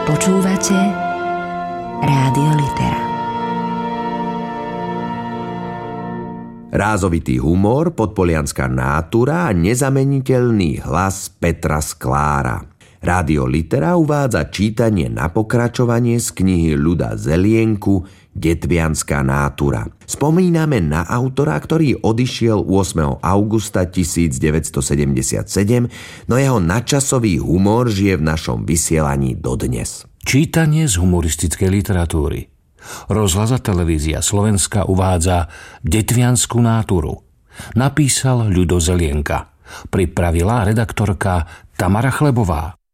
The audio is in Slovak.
Počúvate Rádio Litera. Rázovitý humor, podpolianská nátura a nezameniteľný hlas Petra Sklára. Rádio Litera uvádza čítanie na pokračovanie z knihy Ľuda Zelienku Detvianská nátura. Spomíname na autora, ktorý odišiel 8. augusta 1977, no jeho nadčasový humor žije v našom vysielaní dodnes. Čítanie z humoristickej literatúry. Rozhlas a televízia Slovenska uvádza Detviansku náturu. Napísal Ľudo Zelienka. Pripravila redaktorka Tamara Chlebová.